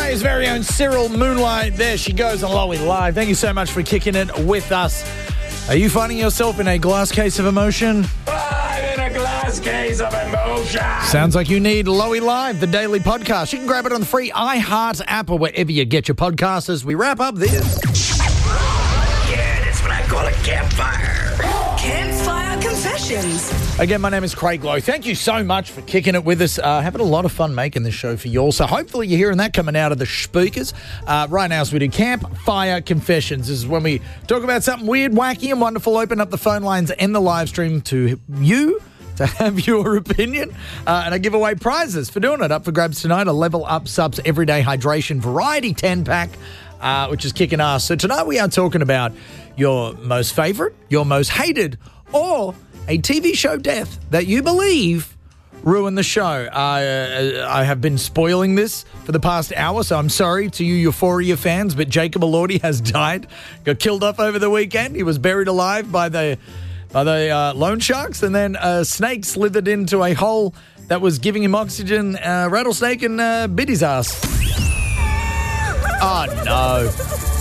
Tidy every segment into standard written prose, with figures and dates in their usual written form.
Australia's very own Cyril Moonlight. There she goes on Lowy Live. Thank you so much for kicking it with us. Are you finding yourself in a glass case of emotion? I'm in a glass case of emotion. Sounds like you need Lowy Live, the daily podcast. You can grab it on the free iHeart app or wherever you get your podcasts as we wrap up this. Yeah, that's what I call a campfire. Campfire Confessions. Again, my name is Craig Lowe. Thank you so much for kicking it with us. Having a lot of fun making this show for you all. So hopefully you're hearing that coming out of the speakers. Right now, as we do Campfire Confessions. This is when we talk about something weird, wacky, and wonderful. Open up the phone lines and the live stream to you to have your opinion. And I give away prizes for doing it. Up for grabs tonight, a Level Up Subs Everyday Hydration Variety 10-pack, which is kicking ass. So tonight we are talking about your most favourite, your most hated, or a TV show death that you believe ruined the show. I have been spoiling this for the past hour, so I'm sorry to you Euphoria fans, but Jacob Elordi has died, got killed off over the weekend. He was buried alive by the loan sharks, and then a snake slithered into a hole that was giving him oxygen, rattlesnake, and bit his ass. Oh, no.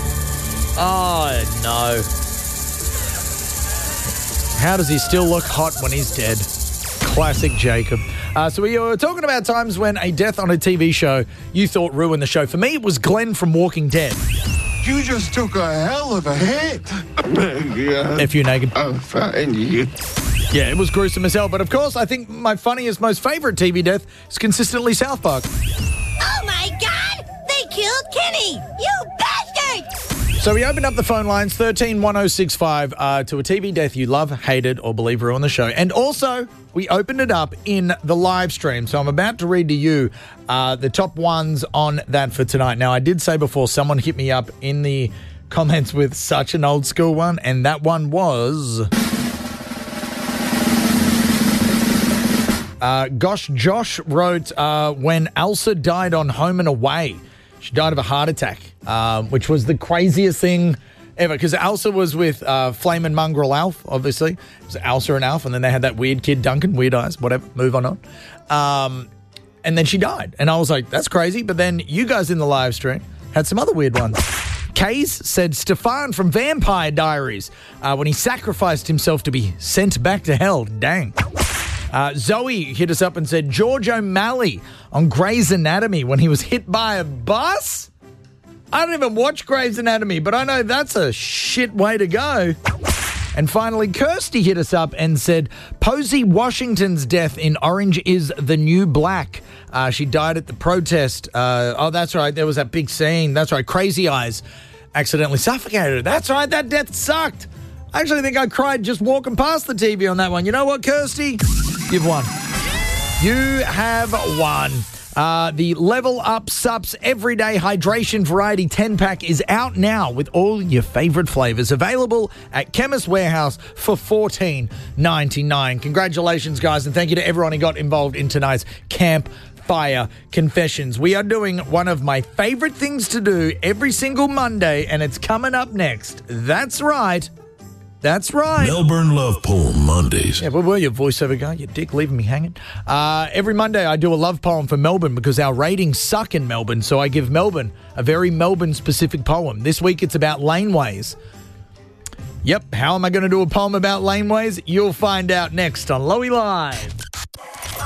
Oh, no. How does he still look hot when he's dead? Classic Jacob. So we were talking about times when a death on a TV show you thought ruined the show. For me, it was Glenn from Walking Dead. You just took a hell of a hit. F you, Naked. I'll find you. Yeah, it was gruesome as hell. But of course, I think my funniest, most favourite TV death is consistently South Park. Oh my God! They killed Kenny! You bastard! So we opened up the phone lines, 131065, to a TV death you love, hated, or believe ruined the show. And also, we opened it up in the live stream. So I'm about to read to you the top ones on that for tonight. Now, I did say before, someone hit me up in the comments with such an old school one, and that one was... Josh wrote, when Elsa died on Home and Away. She died of a heart attack, which was the craziest thing ever. Because Elsa was with Flamin' Mongrel Alf, obviously. It was Elsa and Alf, and then they had that weird kid, Duncan, weird eyes, whatever, move on. And then she died. And I was like, that's crazy. But then you guys in the live stream had some other weird ones. Kays said Stefan from Vampire Diaries, when he sacrificed himself to be sent back to hell. Dang. Zoe hit us up and said George O'Malley on Grey's Anatomy when he was hit by a bus. I don't even watch Grey's Anatomy, but I know that's a shit way to go. And finally, Kirsty hit us up and said Posey Washington's death in Orange is the New Black. She died at the protest. Oh, that's right. There was that big scene. That's right. Crazy Eyes accidentally suffocated her. That's right. That death sucked. I actually think I cried just walking past the TV on that one. You know what, Kirsty? You've won. You have won. The Level Up Sups Everyday Hydration Variety 10-pack is out now with all your favourite flavours. Available at Chemist Warehouse for $14.99. Congratulations, guys, and thank you to everyone who got involved in tonight's Campfire Confessions. We are doing one of my favourite things to do every single Monday, and it's coming up next. That's right. That's right. Melbourne Love Poem Mondays. Yeah, where were you, voiceover guy? You dick, leaving me hanging. Every Monday I do a love poem for Melbourne because our ratings suck in Melbourne, so I give Melbourne a very Melbourne-specific poem. This week it's about laneways. Yep, how am I going to do a poem about laneways? You'll find out next on Lowy Live.